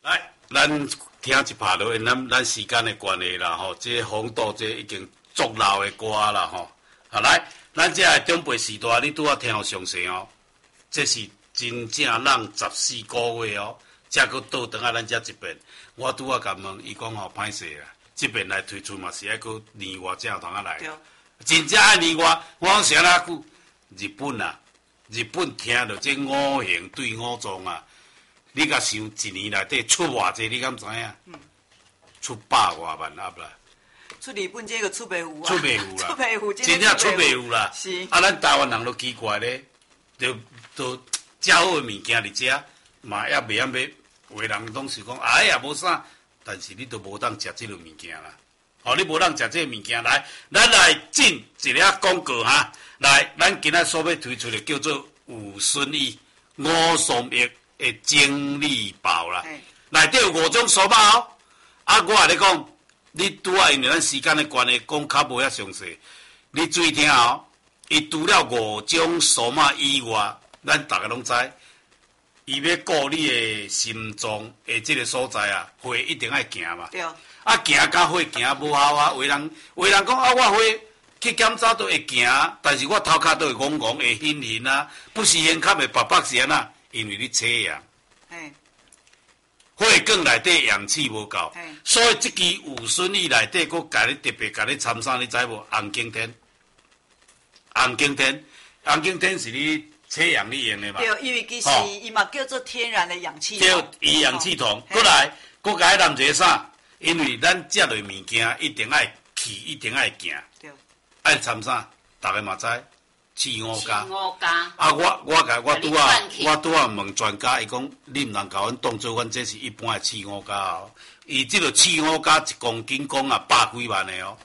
来，咱听一拍落，咱时间的关系啦吼，这风度这已经足老的歌啦吼。好来，咱这个长辈时代，你拄仔听有详细哦。这是真正让14个月哦，才搁倒转啊，咱这一遍。我拄仔甲问，伊讲吼歹势啦，这边来推出嘛是爱搁年外才有通啊来。真正爱年外，我讲啥啦久？日本啊，日本听到这五行对五脏啊。你甲想一年内底出偌济，你敢知影？出100多万盒啦！ 出日本这个出袂有啊！ 出袂有啦！ 出袂有， 真正出袂有啦！ 是。 啊，咱台湾人都奇怪咧，都遮好诶物件伫遮，嘛也袂晓买。有诶人拢是讲，哎呀无啥，但是你都无当食即落物件啦。哦，你无当食即个物件来，咱来进一个广告哈。来，咱今仔所要推出的叫做吴顺义5松液。的精力包啦，内底有5种酥肉哦。啊，我甲你讲，你拄啊，因为咱时间的关系，讲较无遐详细。你注意听哦，伊除了5种酥肉以外，咱大家拢知，伊要顾你的心脏的这个所在啊，血一定爱行嘛。 对。啊， 行甲血行无效啊，有的人讲啊，我血去检查都会行，但是我头壳都会戆戆，会晕晕啊，不时胸壳会白白是安那。因为你缺氧，血管内底氧气无够，所以这支有顺利内底，佮甲你特别甲你掺啥，你知无？红景天，红景天是你缺氧你用的嘛？ 对，因为其实伊嘛叫做天然的氧气筒，伊氧气筒。过来，佮甲伊淋一个啥？因为咱食落物件一定爱气，一定爱行，爱掺啥？大家嘛知。气5加，啊！我拄仔问专家，伊讲你毋通甲阮当做阮这是一般的气5加哦。伊即个气5加1公斤讲啊100几万的哦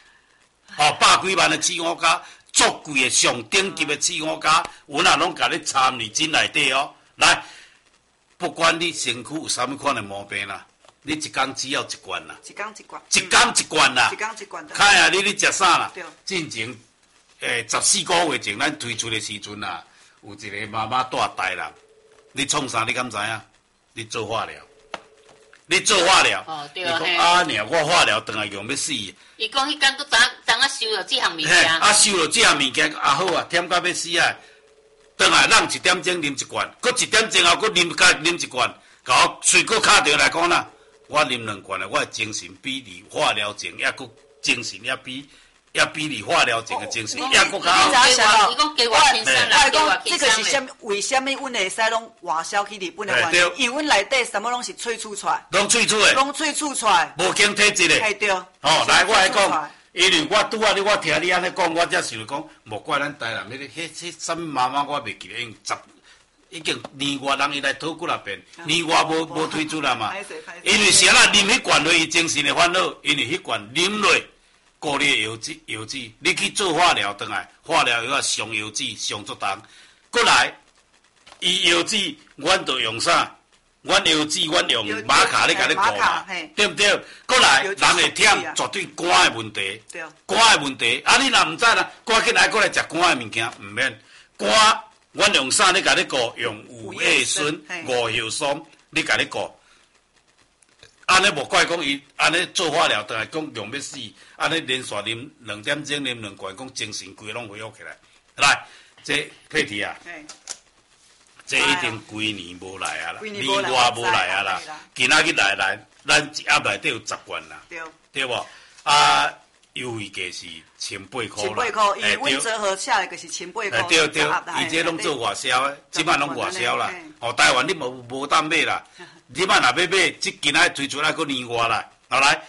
，100几万的气5加，足贵的上顶级的气5加，阮也拢甲你掺入进内底哦。来，不管你身躯有啥物款的毛病啦，你一工只要1罐啦，一工一罐啦，看下你食啥啦？进前。14个月前，咱推出的时阵啊，有一个妈妈带大人，你创啥？你敢知影？你做化疗， 哦，对啊。你讲啊，娘，我化疗当来用要死。 伊讲迄间佫当收了这项物件。 啊，收了这项物件，啊好啊，忝到要死啊！当来咱1点钟啉1罐，佫1点钟后佫啉1罐，甲我随佫敲电话来讲啦，我啉2罐了，我的精神比你化疗前也佫精神也比你化疗前的精神也佫较好。 伊讲加我轻松啦，加我轻松。 这个是啥？为什么阮会使拢外销去日本的原因？因为阮内底什么拢是萃取出来。 拢萃取的。 拢萃取出来。 无经体质的。 系对。 哦，来我来讲，因为我拄啊，我听你安尼讲，我才想讲，莫怪咱台南迄啥物妈妈，我袂记得，已经年外人伊来讨几若遍，年外无推出啦嘛。因为啥啦？啉迄罐落伊精神的烦恼，因为迄罐啉落。顾你的药剂，你去做化疗倒来，化疗药上药剂上足重。过来，伊药剂，阮就用啥？阮药剂，阮用玛卡咧，甲你顾嘛，对不对？过来，人会忝，绝对肝的问题，肝的问题。啊，你若毋知啦，赶紧来过来食肝的物件，毋免肝，阮用啥？咧甲你顾？用五叶酸、五叶松，你甲你顾。安尼无怪讲伊安尼做化疗，倒来讲用要死，安尼连续啉2点钟啉2罐，讲精神规拢恢复起来。来，这佩蒂啊，这一定规年无来啊啦，年外无来啊啦，今仔日来，咱一盒内底有10罐啦，对无？啊，优惠价是1800块啦 ，1800块，因为阮折合下来个是1800块。 对，伊这拢做外销的，即摆拢外销啦。哦，台湾你无当买啦。你摆若要买，即今仔推出来个年外啦，后来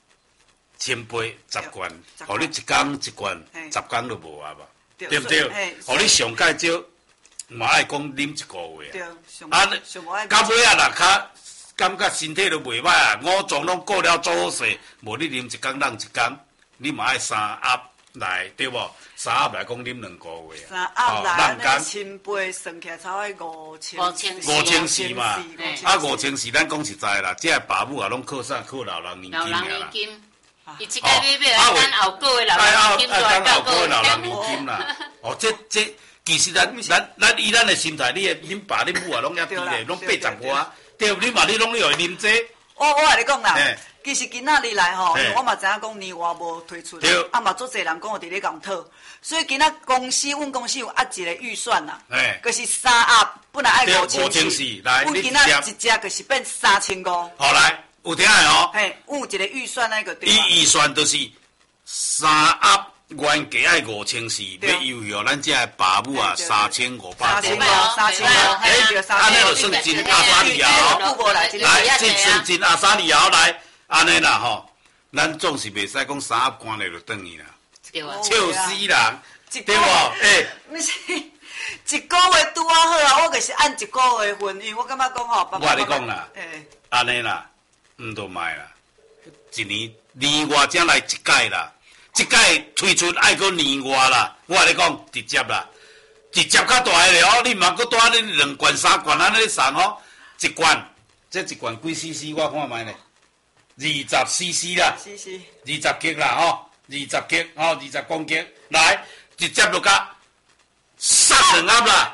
1800 10罐，互你一工1罐，10工都无啊吧？对不对？互你上介少，嘛爱讲啉1个月啊。啊，到尾啊，若较感觉身体都袂歹啊，5脏拢顾了做好势，无你啉1工，让1工，你嘛爱3盒来，对无？3盒来讲啉2个月啊。3盒来，咱1800算起来差不多 5400嘛。啊，5400咱讲实在啦，这爸母啊拢靠啥？靠老人年金啦。老人年金，伊即个买啊，等后个月老人年金再等后个月老人年金啦。哦，这其实咱以咱的心态，恁爸恁母啊拢遐低咧，拢80外。 对，你嘛你拢会啉这。 我跟你讲啦，其实今仔日来吼，因为我嘛知影讲年外无推出，啊嘛足侪人讲有伫咧讲讨，所以今仔公司，阮公司有压一个预算啦，就是3盒本来爱5400，来，阮今仔一只就是变3500。 好来，有听的哦。 嘿，阮有一个预算那个对。 伊预算就是3盒原价爱5400，要优惠咱遮的爸母啊3500。 3500， 安尼就算真阿莎利哦。来，这算真阿莎利哦，来，安尼啦吼，咱总是袂使讲3盒关了就转去啦。 对啊。 笑死人，对无？ 不是，一个月拄啊好啊，我就是按一个月份，因为我感觉讲吼， 我跟你讲啦，安尼啦，毋着卖啦，一年外才来一届啦。即届推出爱搁年外啦，我跟你讲直接啦，直接较大个了，你嘛搁带你2罐3罐安尼送哦，一罐，这一罐几 cc 我看卖咧，20 cc 啦，20克啦吼，20克吼，20公克，来直接就甲送2盒啦。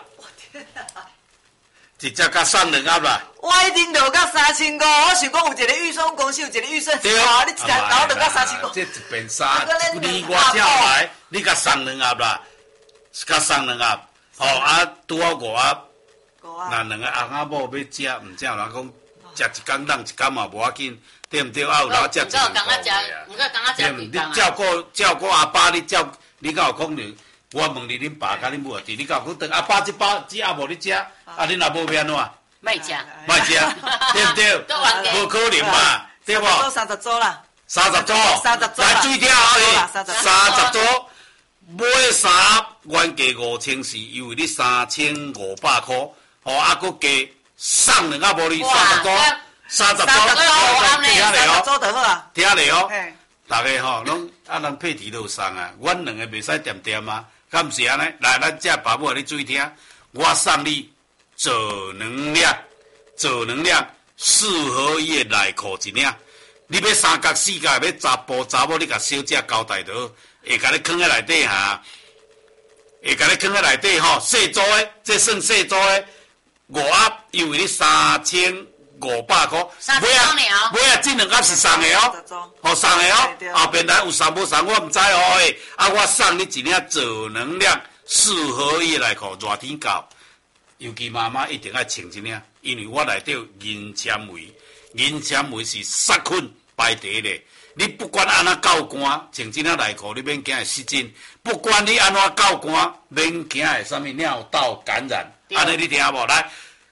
直接甲送2盒啦！ 我一定落到3500，我想讲有一个预算，公司有一个预算，你一日然后落到3500。 这一边年外才来，你甲送2盒啦，甲送2盒。哦啊，拄好5盒。那2个阿仔某要食，毋正人讲食一工当一工嘛无要紧，对毋对？啊有人食一两个对， 你照顾阿爸，你敢有可能？我问你，恁爸甲恁母啊，你敢有讲阿爸这盒无你食，啊恁阿母要安怎？ 卖食， 对不对？无可能嘛，对不 ？30组啦 ，30组，来水听啊，30组，买3盒原价5400，优惠你3500块，哦，啊，佮加送2盒无你30组，30组，听咧哦，大家吼，拢人配题都有送啊，阮2个袂使点点啊。敢毋是安尼？来，咱遮爸母，你注意听，我送你做能量4合一的内裤一领。你要3角4角，要查甫查某，你甲小姐交代就好，会甲你放在内底哈，会甲你放在内底吼。细组的，这算细组的5盒，优惠你3500块。买啊，这2盒是送的哦，哦送的哦。后边来有送无送，我毋知哦诶。啊，我送你一领做能量4合一内裤，热天到，尤其妈妈一定要穿一领，因为我内底有银纤维，银纤维是杀菌排第一的。你不管安怎够寒，穿这领内裤，你免惊会失禁；不管你安怎够寒，免惊会啥物尿道感染。安尼你听无？来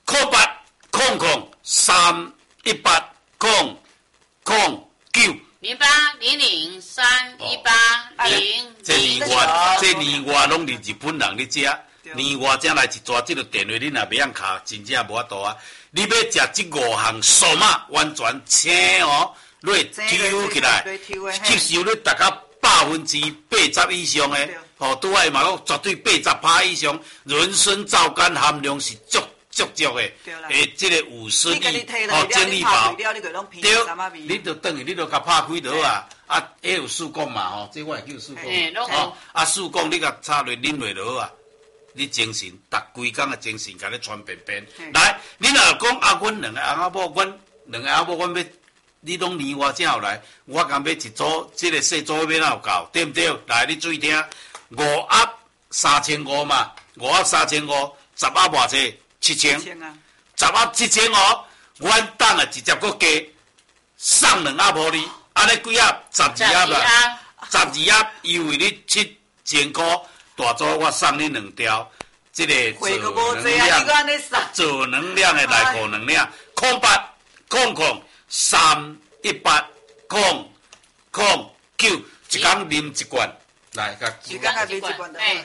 ，0800318009。 08003180。 这年外拢是日本人咧食，年外才来一抓，这个电话你若袂晓卡，真正无法度啊！你要食这5项素嘛，完全青哦，落抽起来，吸收你大概80%以上的，哦，拄爱嘛讲绝对80%以上，人参皂苷含量是足的，这个有顺利哦，精力包，对，你就等于你就甲拍开就好啊。啊，也有试讲嘛吼，这我会叫试讲，吼，啊试讲你甲插落啉落就好啊。你精神，规工的精神，甲你传遍遍。来，你若讲啊，阮2个阿某，阮2个阿某，阮要你拢年外才有来，我敢要一组，这个细组要哪有够，对不对？来，你注意听，5盒3500嘛，5盒3500，10盒偌济？7000，10盒7000哦，阮等下直接搁加送2盒互你，安尼几盒？12盒啦，12盒优惠你7000块。大组我送你2条，这个做能量的内裤2领，0800318009，一工啉1罐，来，甲一工甲啉1罐， 哎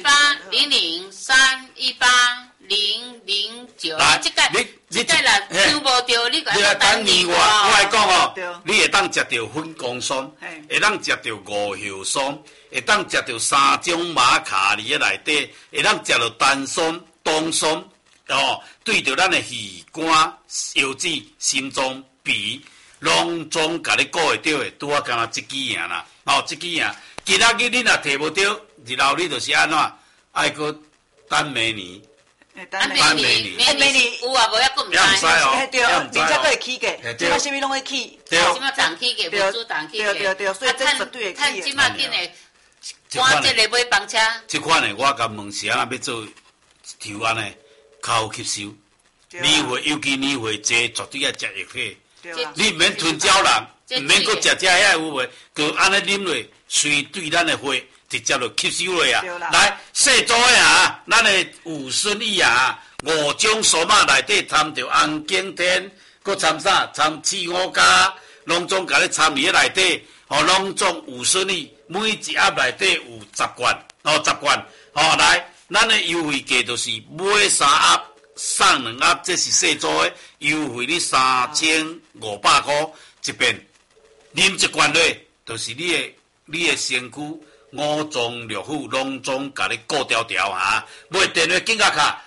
，0800318009，来，这个啦，抢无着，你来等年外，我来讲哦，你会当食到粉光酸，会当食到五葉酸。会当食到3种马卡里的内底，会当食到单酸、冬酸，哦，对着咱的耳管、腰子、心脏、鼻，拢总甲你顾会到的，拄啊干那这几样啦，哦，这几样，其他你若摕无到，日后你就是安怎，爱搁等明年， 美丽有啊，无抑佫毋知。 对，人家佫会起价，即马啥物拢会起。 即马重起价，无主重起价。 对，所以这绝对会起。 趁即马紧诶，赶即个买房车。 即款诶，我甲问是安那要做抽安尼，较有吸收。年货尤其年货济，绝对要食液体。你毋免囤胶囊，毋免佫食遐有无？就安尼啉落，随对咱诶血直接就吸收落啊！来，细组诶啊，咱诶有孙意啊，5种数码内底掺着红景天，佫掺啥？掺刺五加，拢总甲你掺伫内底，拢总有孙意，每一盒内底有10罐，10罐，来，咱诶优惠价就是买3盒。送2盒，这是细组的，优惠你3500块一遍，啉一罐落，就是你的身躯五脏六腑拢总甲你顾条条哈。买电话紧甲卡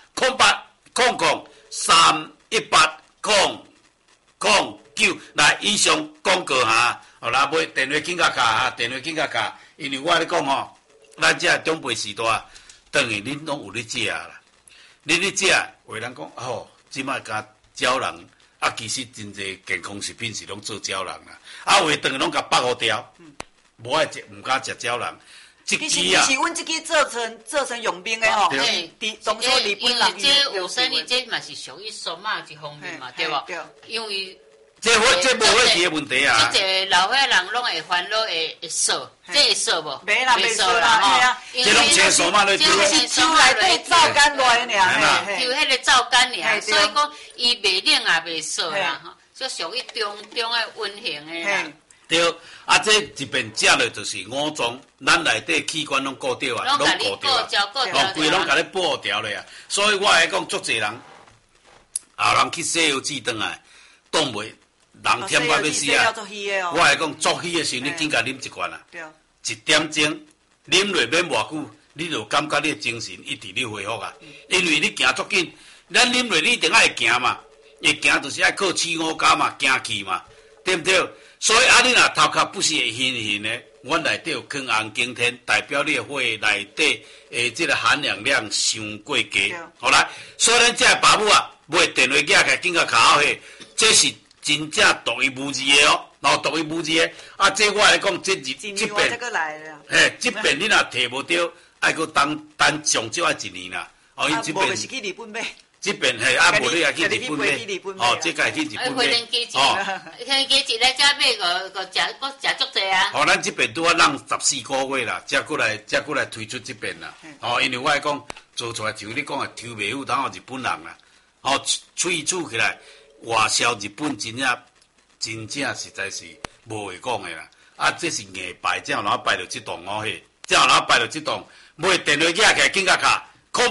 0800318009，来以上广告哈，来买电话紧甲卡哈，电话紧甲卡，因为我咧讲吼，咱这长辈时代，当然恁拢有咧食啦。你咧食，有人讲即摆甲鸟人啊，其实真侪健康食品是拢做鸟人啦。有诶当然拢甲绑好掉，无爱食，毋敢食鸟人。 其实阮即支做成用兵诶吼，当初日本人因为这有生意，这嘛是属于数码一方面嘛，对无？因为这无问题诶问题啊！ 即个老岁仔人拢会烦恼会扫，这会扫无？ 袂啦，袂扫啦， 这拢切数码咧， 就是手内底皂干落尔， 就迄个皂干尔，所以讲伊袂冷也袂扫啦，就属于中诶温型诶啦。 对，这一遍食落就是5脏，咱内底器官拢顾着啊，拢顾着，规拢甲你保掉咧啊。所以我会讲，足侪人后人去西药治断来，挡袂。人忝到要死啊！我会讲作虚的时候，你紧甲啉一罐啊，1点钟啉落免偌久，你就感觉你的精神一直咧恢复啊。因为你行足紧，咱啉落你一定爱行嘛，会行就是爱靠刺五加嘛，行去嘛，对不对？所以你若头壳不是会晕的，阮内底有抗红景天，代表你的血内底这个含氧量伤过低。好来，所以咱这爸母啊，买电话寄起紧甲卡好去，这是。真正独一无二的哦，然后独一无二的，这我来讲，这遍，这遍你若摕无到，爱搁等上少1年啦。 因这遍是去日本买。 这遍无你也去日本买，这个去日本买。 飞机一来才买个食足济啊。 咱这边拄啊浪14个月啦，才过来推出这边啦。因为我来讲，做出来像你讲的，抽袂有当日本人啦。喙煮起来。外销日本真正实在是无会讲的啦，这是硬摆，才有人摆到这档才有人摆到这档，买电话寄起紧甲卡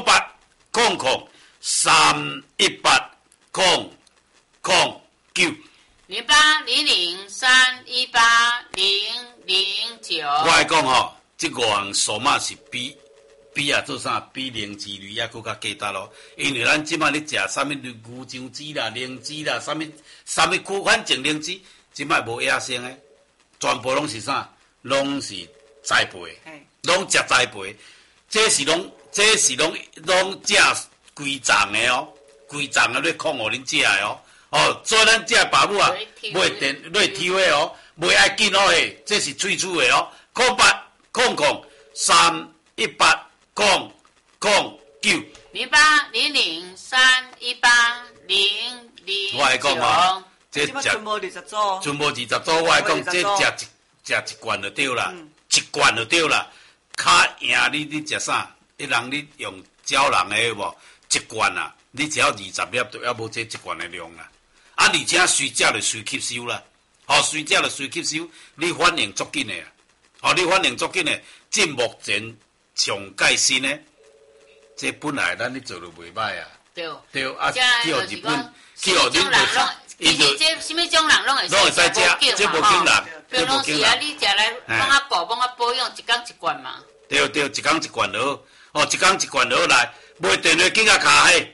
0800318009。我来讲这5项数码是比做啥？比灵芝类还佫较价值咯。因为咱即摆咧食啥物牛樟芝啦、灵芝啦，啥物反正灵芝，即摆无野生诶，全部拢是啥？拢是栽培，拢食栽培。这是拢食规丛诶哦，规丛诶咧控互恁食诶哦。所以咱这爸母啊，买电落抽诶哦，袂爱紧哦嘿，这是喙煮诶哦。0800318009。 0800318009。 我来讲这存无20组， 我来讲这食一罐就对啦，一罐就对啦。较赢你食啥？人你用鸟人的无一罐啊，你只要20粒都要无这一罐的量啦。而且随食就随吸收啦，随食就随吸收，你反应足紧的啊，你反应足紧的，这目前。上盖新的，这本来咱咧做就袂歹啊。对，去互日本，去互恁做， 其实这什么种人拢会使食，这无紧人， 这无紧人。你食来帮啊顾，帮啊保养，一天一罐嘛。 对，一天一罐就好，一天一罐就好来。买电话紧甲卡嘿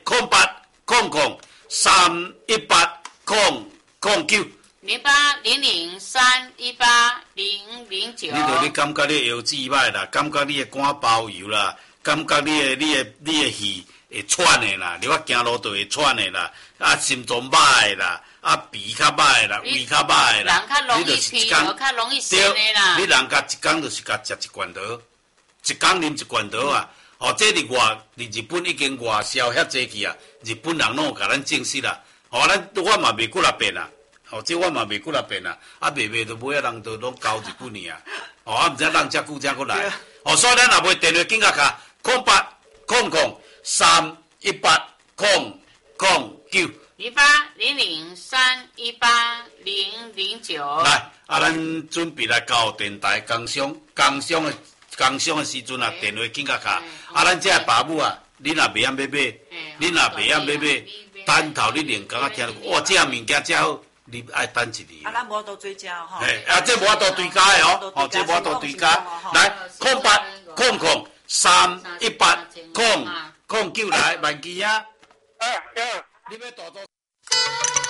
，0800318009。0800318009。你感觉你腰子歹啦，感觉你的肝包油啦，感觉你的肺会喘的啦，你我行路都会喘的啦，啊心脏歹的啦，啊鼻较歹的啦，胃较歹的啦， 人较容易疲劳，较容易生的啦。 你人家一工就是甲食一罐桃，一工啉一罐桃啊！哦，这伫日本已经外销遐济去啊！日本人拢有甲咱证实啦。哦，我嘛袂几若遍啦。哦，这我嘛袂几若遍啦。啊，卖都买啊，人都拢交日本去啊。哦，啊，毋知人遮久才过来。哦，所以咱若买电话紧甲卡0800-009。 0800318009。 来，啊，咱准备来交电台工商的时阵啊，电话紧甲卡。啊，咱这爸母啊，你若袂晓买，等头你连讲啊听，哇，这物件真好，你爱等一年。 啊，咱无多追加吼。 啊，这无法度追加的哦，哦，这无法度追加。来，0800-0031809来，万基啊。 啊，对。 你要大多。